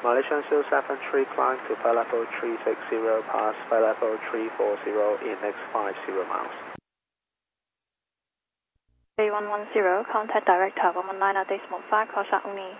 Malaysian 073 climb to flight level 360, pass flight level 340 in next 50 miles. A110, contact direct tower 119.5, call shot only.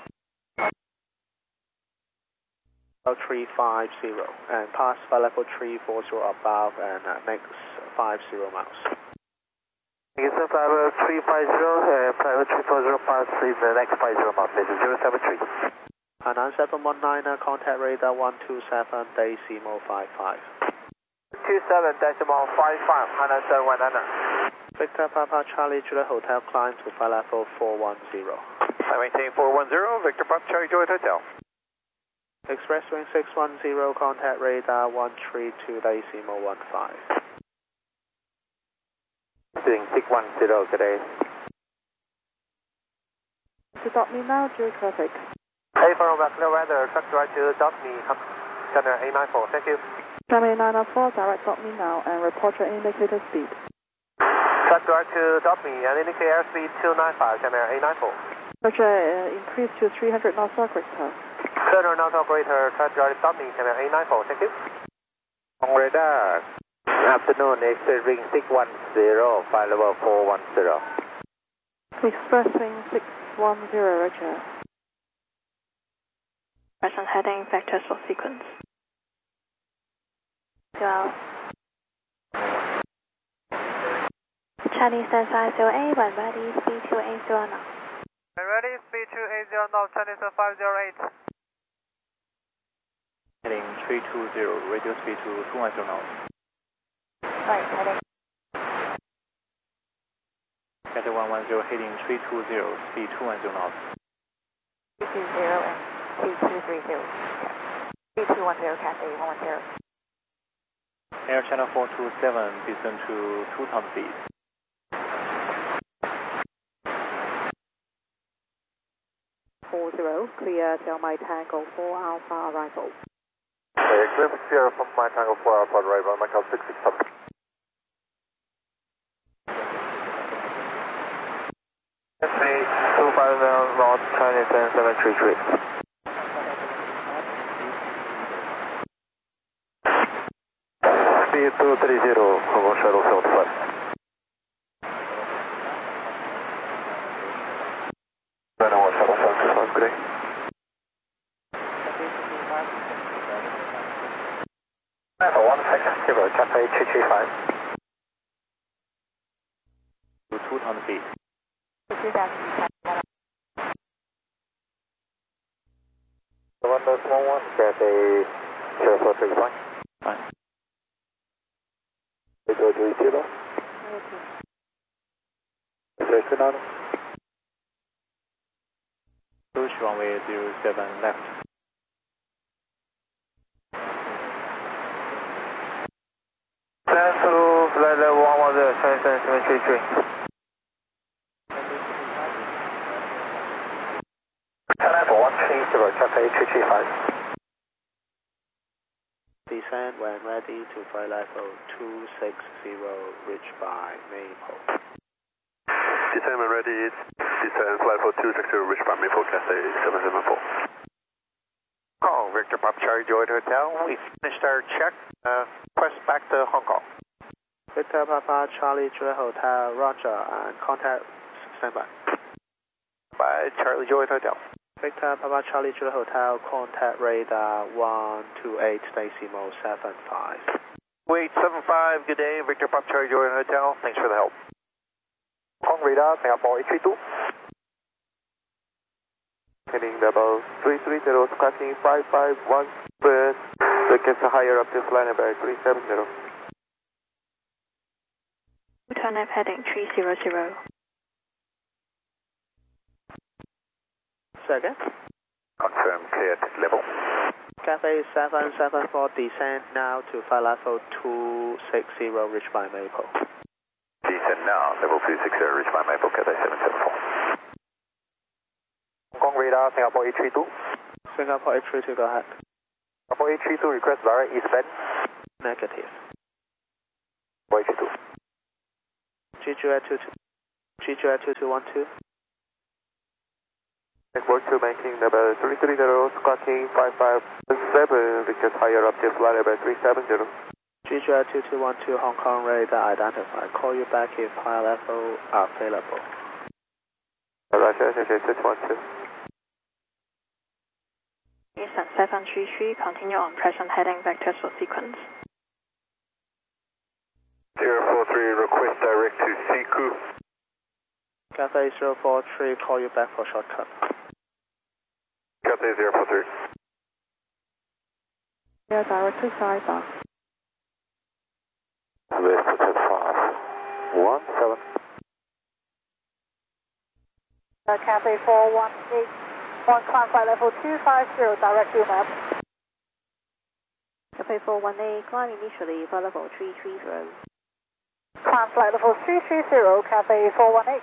350 and pass flight level 340 above and next 50 miles. Houston flight level 350, flight level 340 pass in the next 50 miles, this is 073. Hainan 719, contact radar 127, decimal 55. 27 decimal 55, Hainan 719. Victor Papa Charlie Juliet Hotel, climb to flight level 410. I maintain 410, Victor Papa Charlie Juliet Hotel. Express wing 610, contact radar 132, decimal 15. Doing 610 today. To dot me now, due traffic. Hey, from clear weather, truck right to dot me, channel A94, thank you. Channel 904, direct dot me now and report your indicator speed. Truck right to dot me and indicate airspeed 295, channel A94. Roger, increase to 300 knots operator. 300 knots operator, truck right to dot me, channel A94, thank you. On radar, afternoon, express wing 610, flight level 410. Express wing 610, roger. Present heading, vectors for sequence. 12. Chinese 508, when ready, speed 280 knots. When ready, speed 280 knots, Chinese 508. Heading 320, radio speed to 210 knots. Right, heading. Cathay 110, heading 320, speed 210 knots. 320 and 2230. 3210, Cathay 110. Air Channel 427, descend to 2000 feet. Clear till my tango 4 alpha arrival. Clear for Sierra from my tango 4 alpha arrival, Macau 667. Speed 250 knots, Chinese 733. Speed 230, Congo Shuttle 75. Shuttle 75, good day. Level 160, Cathay 235. To 2000 feet. 1.11, Cathay 0435. Fine. Go to Itilo. Station on. Push runway 07 left. Stand through flight level 110, Chinese 733. Level 130, Cathay 235. Descend when ready to flight level 260, reach by Maple. Descend when ready, descend flight level 260, reach by Maple, Cathay 774. Oh, Victor Papa Charlie Juliet Hotel, we finished our check. Quest back to Hong Kong. Victor Papa Charlie Juliet Hotel, roger, and contact standby. By Charlie Juliet Hotel. Victor Papa Charlie Juliet Hotel, contact radar 128, decimal 75. Wait, 75, good day, Victor Papa Charlie Juliet Hotel, thanks for the help. Hong Kong radar, Singapore 832. Heading level 330, crossing 551, that gets higher up to flight level 370. Turn left heading 300. Second. Confirm cleared level. Cathay 774, descend now to flight level 260, reach by Maple. Descend now, level 260, reach by Maple, Cathay 774. Hong Kong radar, Singapore 832. Singapore 832, go ahead. Singapore 832, request direct eastbound. Negative. 832. GGR 2212. Network 2 making level 330, squawking 557, request higher up to flight level 370. GGR 2212 Hong Kong radar identified. Call you back if high level are available. Roger, 612. Houston 733, continue on present heading vector for sequence. 043, request direct to Siku. Cathay 043, call you back for shortcut. Cathay 043. Yeah, direct to Saiba. West 517. Cathay 418, on climb flight level 250, direct to map. Cathay 418, climb initially for level 330. Climb flight level 330, Cathay 418.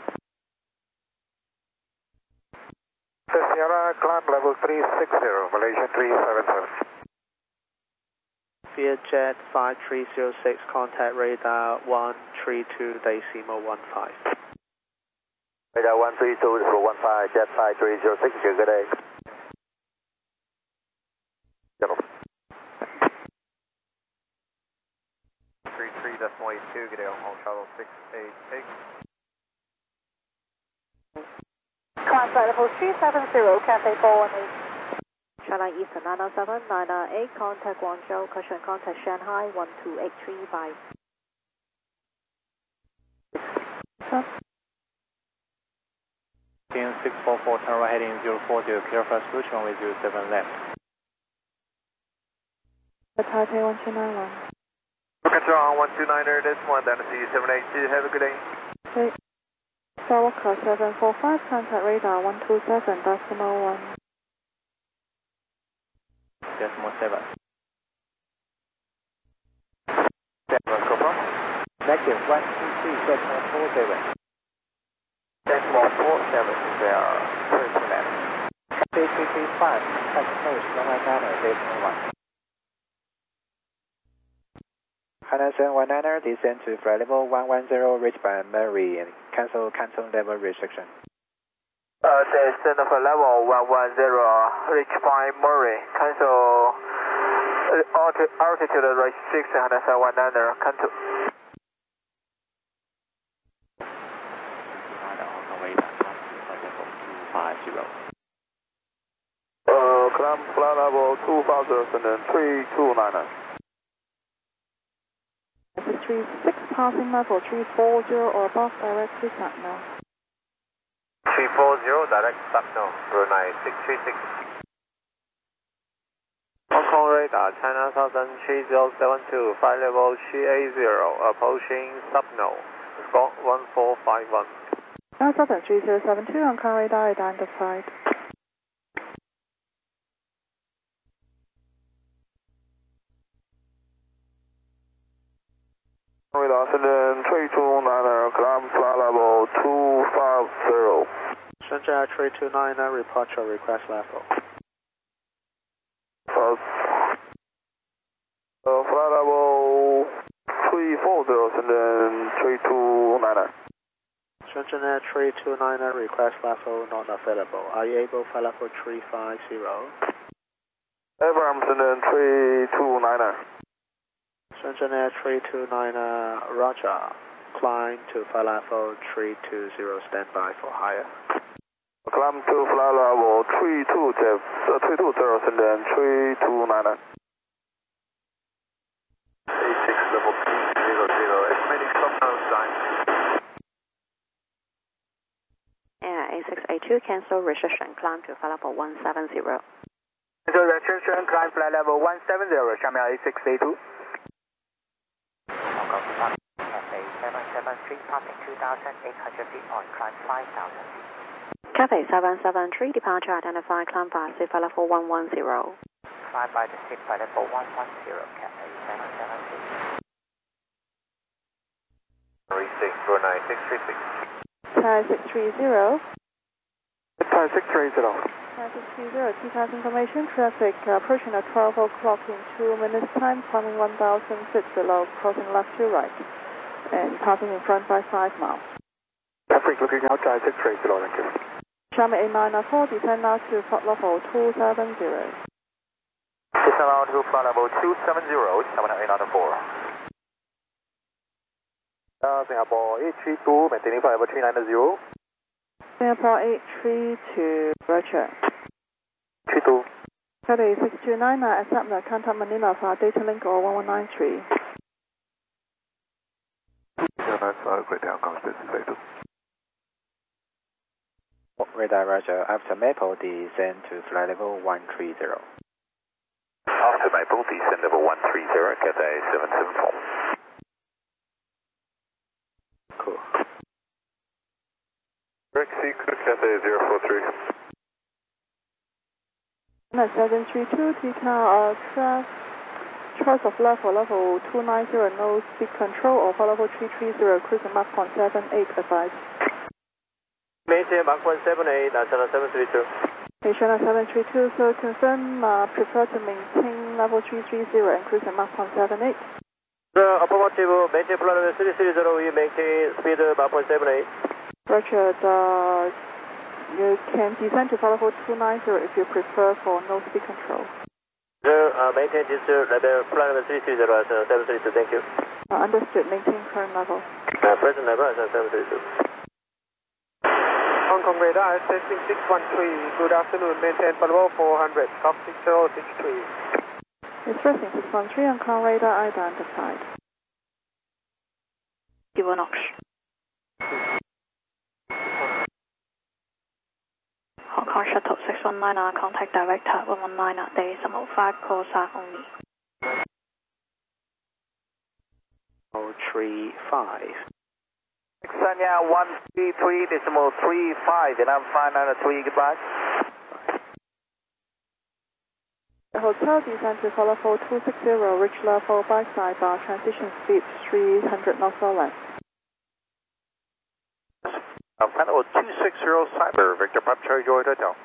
Sierra, climb level 360, Malaysia 377. Vietjet 5306, contact radar 132 decimal 15. Radar 132.15, Jet 5306, good day. Yellow. 33.82, good day, Hong Kong Travel 688. Climb flight level 370, Cathay 418. China Eastern 907, 998, contact Guangzhou, caution contact Shanghai 12835. In 644, turn right heading 040, clear for approach, runway 07 left. Taipei 1291. Control on 129er, this one, down to C782, have a good day. Okay. Skywalker 745, contact radar 127, decimal 1. Decimal 7. Negative 123, decimal 47. Decimal 47, they are first left. Cathay 335, touch nose, runway gunner, decimal 1. Hana 719er, descend to flight level 110, reach by Mary, and cancel Canton level restriction. Descend of level 110, reach by Murray, cancel altitude restriction, Hana 719er, cancel. Climb flight level 2000 and then 329er. 36, passing level 340 or above, direct to Satnam. 340, direct Satnam, Brunei 636. Hong Kong radar, China Southern 3072, flight level 380, approaching Satnam, squawk 1451. China Southern 3072, Hong Kong radar identified. Radar, Shenzhen 329er, climb flight level 250. Shenzhen 329er, departure request level. Flight level 340, Shenzhen 329er. Shenzhen 329er, request level not available. Are you able flight level 350? Abraham, Shenzhen 329er. Shenzhen 329er, roger. Climb to flight level 320, standby for higher. Climb to flight level 320, Shenzhen 329er. 86 level 200, estimating stop nose time. Air A682, cancel restriction, climb to flight level 170. Cancel restriction, climb flight level 170, 下面 A682. Cathay 773, passing 2,800 feet on climb 5,000 feet. Cathay 773, departure identified, climb fast, flight level 110. Climb by the seat flight level 110, Cathay 773. 36, Brunei 636. Thai 630. Thai 630. Thai 630, TCAS information, traffic approaching at 12 o'clock in 2 minutes time, climbing 1,000 feet below, crossing left to right, and passing in front by 5 miles. Traffic looking out, Thai 630, thank you. Xiaomi A994, descend now to flight level 270. Descend now to flight level 270, Xiaomi A994. Singapore 832, maintaining flight level 390. Singapore 832, roger. 32. Cathay 629, accept the contact Manila for data link or 1193. 295, great down, specific. Radar Roger, after Maple, descend to flight level 130. After Maple, descend level 130, Cathay 774. Cool. Rexy, Cathay 043. 732, TCAL, choice of level 290, no speed control, or for level 330, cruising Mach 178, advice. Maintain Mach 178, Channel 732. Channel 732, so confirm, prefer to maintain level 330 and cruising Mach 178. Affirmative, maintain flight level 330, we maintain speed Mach 178. Roger, you can descend to level 290 if you prefer for no speed control. Maintain this level, flight level 330 as 732, thank you. Understood, maintain current level. Present level as 732. Hong Kong radar, testing 613, good afternoon, maintain flight level 400, top 6063. It's resting 613, Hong Kong radar identified. Equinox. Hong Kong Shuttle 619, contact director 119, there is some 05, calls are only. 035. Sanya 133.35, Vietnam 593, goodbye. The hotel descend to level 260, reach level by side bar, transition speed 300 knots or less. Flight level 260, Cyber, Victor Pop Cherry Joy Hotel.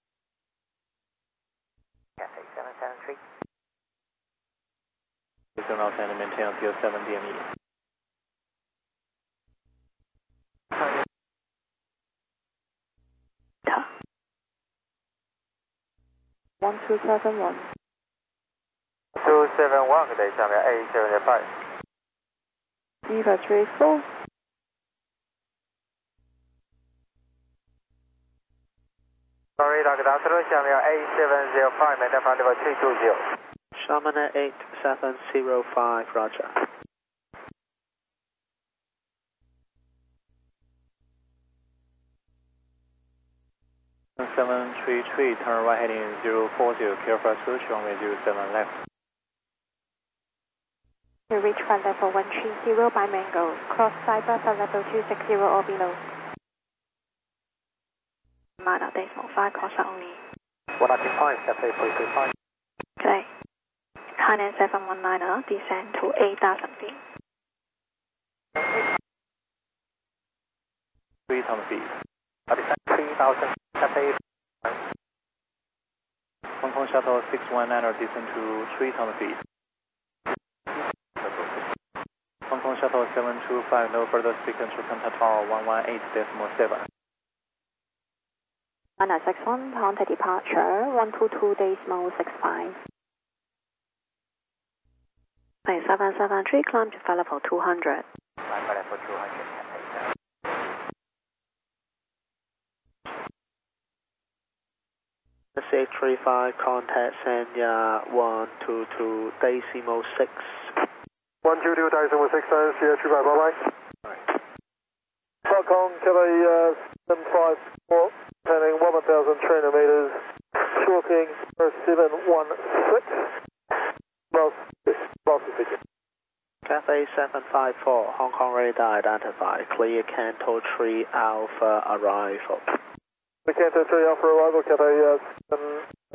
Cathay 773. Descend now and maintain until 7 DME. 1271. 271,可以下面 A75. Eva 34. Sorry, good afternoon, 下面 A705, maintain flight level 320. Shamana 8705, roger. And 733, turn right heading 040, careful approach, runway 07 left. We reach flight level 130 by Mango, cross Cyber for level 260 or below. Minor decimal 5, calls are only. 195, Cathay 335. Okay. Hainan 719, descend to 8,000 feet. 3,000 feet. Descend 3,000, Cathay. Hong Kong Shuttle 619, descend to 3,000 feet. Hong Kong Shuttle 725, no further speed control, contact tower 118.7. 1961, contact departure 122.65. 773, climb to flight level 200. Flight level 200, Cathay. S835, contact Sanya 122.6. 122.6, CH35, bye-bye. Hong Kong, Cathay 754, turning 1,300 meters, shorting 716, speaking. Cathay 754, Hong Kong radar identified, clear Canto 3 Alpha arrival. We Canto 3 Alpha arrival, Cathay